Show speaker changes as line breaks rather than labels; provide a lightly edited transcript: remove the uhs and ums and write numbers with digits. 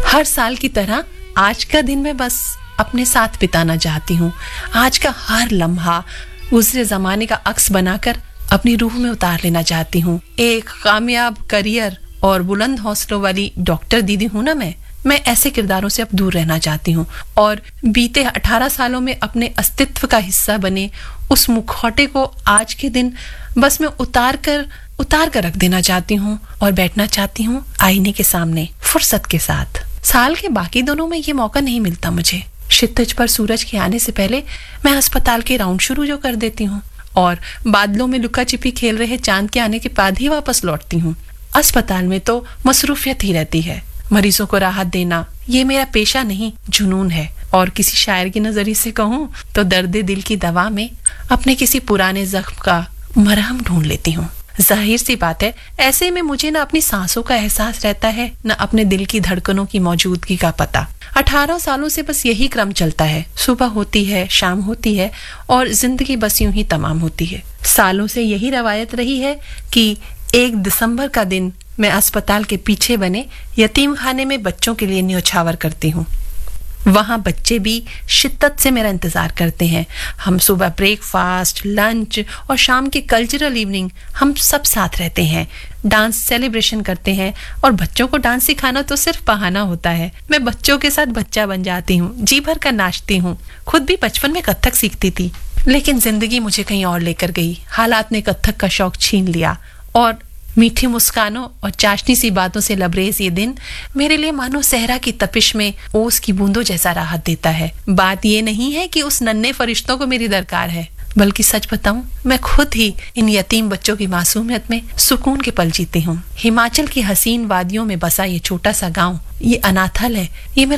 हर साल की तरह आज का दिन मैं बस अपने साथ बिताना चाहती हूँ। आज का हर लम्हा गुजरे जमाने का अक्स बनाकर अपनी रूह में उतार लेना चाहती हूँ। एक कामयाब करियर और बुलंद हौसलों वाली डॉक्टर दीदी हूँ ना मैं ऐसे किरदारों से अब दूर रहना चाहती हूँ और बीते 18 सालों में अपने अस्तित्व का हिस्सा बने उस मुखौटे को आज के दिन बस मैं उतार कर रख देना चाहती हूँ और बैठना चाहती हूँ आईने के सामने फुर्सत के साथ। साल के बाकी दिनों में ये मौका नहीं मिलता मुझे। क्षितिज पर सूरज के आने से पहले मैं अस्पताल के राउंड शुरू जो कर देती हूँ और बादलों में लुका छिपी खेल रहे चांद के आने के बाद ही वापस लौटती हूँ। अस्पताल में तो मसरूफियत ही रहती है। मरीजों को राहत देना ये मेरा पेशा नहीं, जुनून है। और किसी शायर की नजरिए से कहूँ तो दर्द दिल की दवा में अपने किसी पुराने जख्म का मरहम ढूंढ लेती हूँ। जाहिर सी बात है, ऐसे में मुझे ना अपनी सांसों का एहसास रहता है, न अपने दिल की धड़कनों की मौजूदगी का पता। 18 सालों से बस यही क्रम चलता है। सुबह होती है, शाम होती है और जिंदगी बस यूं ही तमाम होती है। सालों से यही रवायत रही है कि 1 दिसंबर का दिन मैं अस्पताल के पीछे बने यतीम खाने में बच्चों के लिए न्योछावर करती हूँ। वहां बच्चे भी शिद्दत से मेरा इंतजार करते हैं। हम सुबह ब्रेकफास्ट, लंच और शाम की कल्चरल इवनिंग हम सब साथ रहते हैं, डांस सेलिब्रेशन करते हैं। और बच्चों को डांस सिखाना तो सिर्फ बहाना होता है। मैं बच्चों के साथ बच्चा बन जाती हूँ, जी भर कर नाचती हूँ। खुद भी बचपन में कथक सीखती थी, लेकिन जिंदगी मुझे कहीं और लेकर गई। हालात ने कथक का शौक छीन लिया और मीठी मुस्कानों और चाशनी सी बातों से लबरेज ये दिन मेरे लिए मानो सहरा की तपिश में ओस की बूंदों जैसा राहत देता है। बात ये नहीं है कि उस नन्हे फरिश्तों को मेरी दरकार है, बल्कि सच बताऊं मैं खुद ही इन यतीम बच्चों की मासूमियत में सुकून के पल जीती हूँ। हिमाचल की हसीन वादियों में बसा ये छोटा सा गांव, ये अनाथालय, ये